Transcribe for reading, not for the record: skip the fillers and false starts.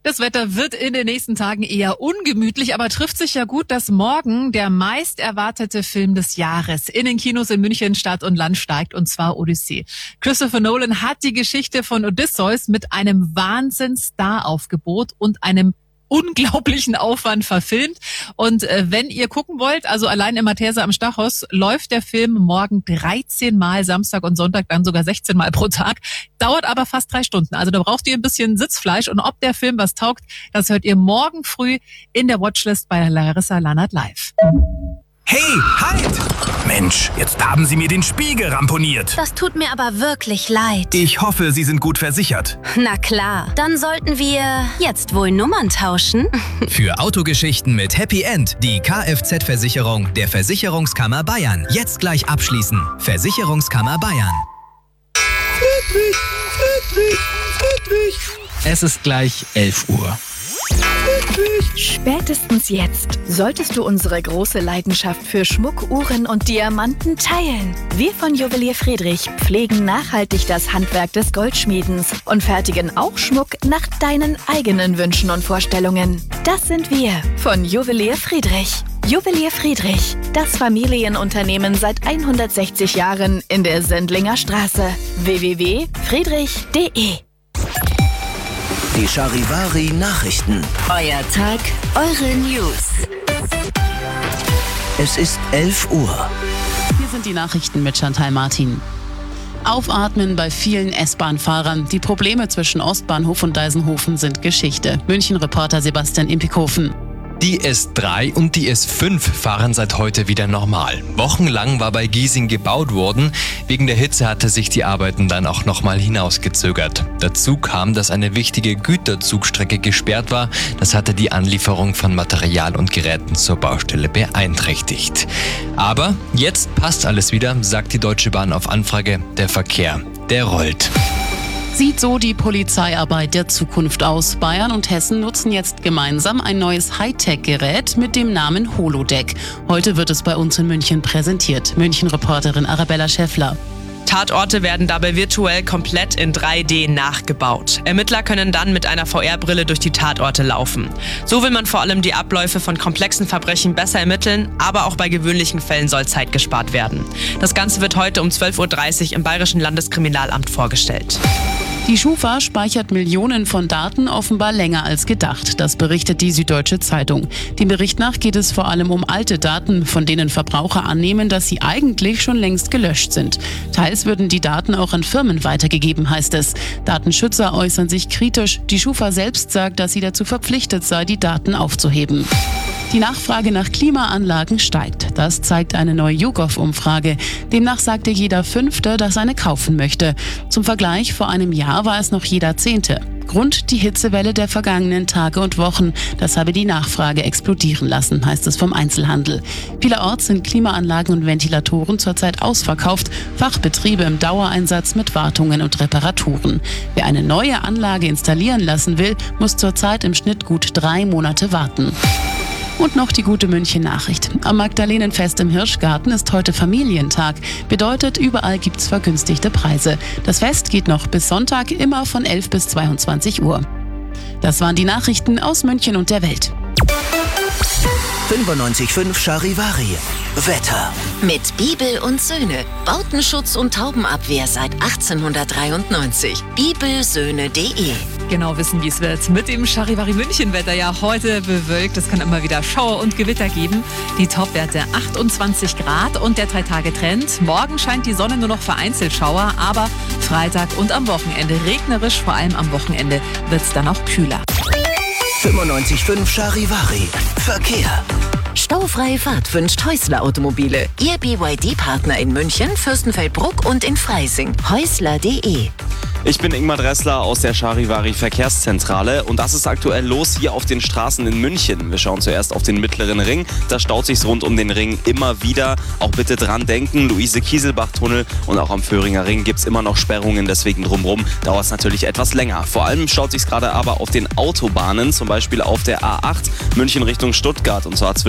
Das Wetter wird in den nächsten Tagen eher ungemütlich, aber trifft sich ja gut, dass morgen der meist erwartete Film des Jahres in den Kinos in München Stadt und Land steigt, und zwar Odyssee. Christopher Nolan hat die Geschichte von Odysseus mit einem Wahnsinns-Star-Aufgebot und einem unglaublichen Aufwand verfilmt. Und wenn ihr gucken wollt, also allein im Mathäus am Stachus, läuft der Film morgen 13 Mal, Samstag und Sonntag dann sogar 16 Mal pro Tag. Dauert aber fast 3 Stunden. Also da braucht ihr ein bisschen Sitzfleisch. Und ob der Film was taugt, das hört ihr morgen früh in der Watchlist bei Larissa Lannert live. Hey, halt! Mensch, jetzt haben Sie mir den Spiegel ramponiert. Das tut mir aber wirklich leid. Ich hoffe, Sie sind gut versichert. Na klar, dann sollten wir jetzt wohl Nummern tauschen. Für Autogeschichten mit Happy End die Kfz-Versicherung der Versicherungskammer Bayern. Jetzt gleich abschließen. Versicherungskammer Bayern. Friedrich. Es ist gleich 11 Uhr. Spätestens jetzt solltest du unsere große Leidenschaft für Schmuck, Uhren und Diamanten teilen. Wir von Juwelier Friedrich pflegen nachhaltig das Handwerk des Goldschmiedens und fertigen auch Schmuck nach deinen eigenen Wünschen und Vorstellungen. Das sind wir von Juwelier Friedrich. Juwelier Friedrich, das Familienunternehmen seit 160 Jahren in der Sendlinger Straße. www.friedrich.de. Die Charivari-Nachrichten. Euer Tag, eure News. Es ist 11 Uhr. Hier sind die Nachrichten mit Chantal Martin. Aufatmen bei vielen S-Bahn-Fahrern. Die Probleme zwischen Ostbahnhof und Deisenhofen sind Geschichte. München-Reporter Sebastian Impikofen. Die S3 und die S5 fahren seit heute wieder normal. Wochenlang war bei Giesing gebaut worden. Wegen der Hitze hatte sich die Arbeiten dann auch nochmal hinausgezögert. Dazu kam, dass eine wichtige Güterzugstrecke gesperrt war. Das hatte die Anlieferung von Material und Geräten zur Baustelle beeinträchtigt. Aber jetzt passt alles wieder, sagt die Deutsche Bahn auf Anfrage. Der Verkehr, der rollt. Sieht so die Polizeiarbeit der Zukunft aus. Bayern und Hessen nutzen jetzt gemeinsam ein neues Hightech-Gerät mit dem Namen Holodeck. Heute wird es bei uns in München präsentiert. München-Reporterin Arabella Schäffler. Tatorte werden dabei virtuell komplett in 3D nachgebaut. Ermittler können dann mit einer VR-Brille durch die Tatorte laufen. So will man vor allem die Abläufe von komplexen Verbrechen besser ermitteln, aber auch bei gewöhnlichen Fällen soll Zeit gespart werden. Das Ganze wird heute um 12.30 Uhr im Bayerischen Landeskriminalamt vorgestellt. Die Schufa speichert Millionen von Daten offenbar länger als gedacht. Das berichtet die Süddeutsche Zeitung. Dem Bericht nach geht es vor allem um alte Daten, von denen Verbraucher annehmen, dass sie eigentlich schon längst gelöscht sind. Teils würden die Daten auch an Firmen weitergegeben, heißt es. Datenschützer äußern sich kritisch. Die Schufa selbst sagt, dass sie dazu verpflichtet sei, die Daten aufzuheben. Die Nachfrage nach Klimaanlagen steigt. Das zeigt eine neue YouGov-Umfrage. Demnach sagte jeder Fünfte, dass eine kaufen möchte. Zum Vergleich, vor einem Jahr war es noch jeder Zehnte. Grund die Hitzewelle der vergangenen Tage und Wochen. Das habe die Nachfrage explodieren lassen, heißt es vom Einzelhandel. Vielerorts sind Klimaanlagen und Ventilatoren zurzeit ausverkauft. Fachbetriebe im Dauereinsatz mit Wartungen und Reparaturen. Wer eine neue Anlage installieren lassen will, muss zurzeit im Schnitt gut 3 Monate warten. Und noch die gute München-Nachricht. Am Magdalenenfest im Hirschgarten ist heute Familientag. Bedeutet, überall gibt's vergünstigte Preise. Das Fest geht noch bis Sonntag, immer von 11 bis 22 Uhr. Das waren die Nachrichten aus München und der Welt. 95.5 Charivari. Wetter. Mit Bibel und Söhne. Bautenschutz und Taubenabwehr seit 1893. bibelsöhne.de. Genau wissen, wie es wird. Mit dem Charivari München-Wetter ja heute bewölkt. Es kann immer wieder Schauer und Gewitter geben. Die Topwerte 28 Grad und der 3-Tage-Trend. Morgen scheint die Sonne nur noch vereinzelt Schauer, aber Freitag und am Wochenende regnerisch. Vor allem am Wochenende wird es dann auch kühler. 95.5 Charivari. Verkehr. Staufreie Fahrt wünscht Häusler Automobile. Ihr BYD-Partner in München, Fürstenfeldbruck und in Freising. Häusler.de. Ich bin Ingmar Dressler aus der Charivari Verkehrszentrale und das ist aktuell los hier auf den Straßen in München. Wir schauen zuerst auf den Mittleren Ring. Da staut sich's rund um den Ring immer wieder. Auch bitte dran denken, Luise-Kieselbach-Tunnel und auch am Föhringer Ring gibt's immer noch Sperrungen. Deswegen drumherum dauert es natürlich etwas länger. Vor allem staut sich's gerade aber auf den Autobahnen, zum Beispiel auf der A8 München Richtung Stuttgart und zwar